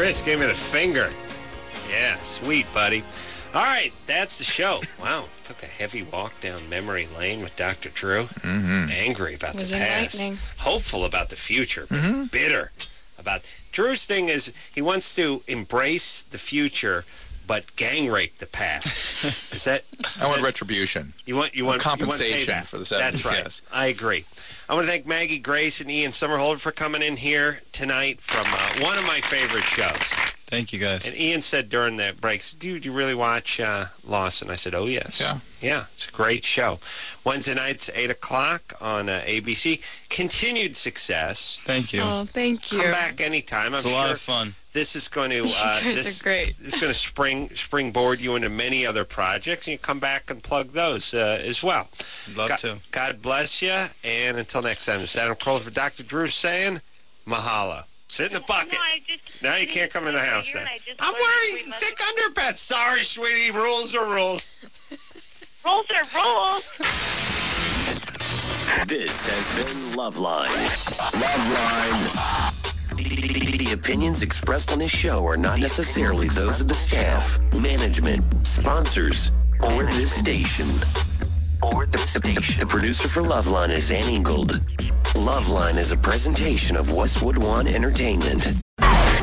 Chris gave me the finger. Yeah, sweet, buddy. All right, that's the show. Wow, took a heavy walk down memory lane with Dr. Drew. Mm-hmm. Angry about the past. Enlightening. Hopeful about the future, but bitter about... Drew's thing is he wants to embrace the future, but gang rape the past. Is that... I want retribution. You want compensation payback. for the 70s. That's right. Yes. I agree. I want to thank Maggie Grace and Ian Somerhalder for coming in here tonight from one of my favorite shows. Thank you, guys. And Ian said during the breaks, do you really watch Lost? And I said, oh, yes. Yeah, it's a great show. Wednesday nights, 8 o'clock on ABC. Continued success. Thank you. Oh, thank you. Come back anytime. It's a lot of fun. This is going to You guys are great. This is going to springboard you into many other projects, and you come back and plug those as well. Love to. God bless you, and until next time, this is Adam Carolla for Dr. Drew saying mahalo. Sit in the bucket. No, now you can't come in the house then. I'm learned wearing thick underpants. Sorry, sweetie. Rules are rules. Rules are rules. This has been Loveline. Loveline. The opinions expressed on this show are not necessarily those of the staff, management, sponsors, or this station. The producer for Loveline is Ann Ingold. Loveline is a presentation of Westwood One Entertainment.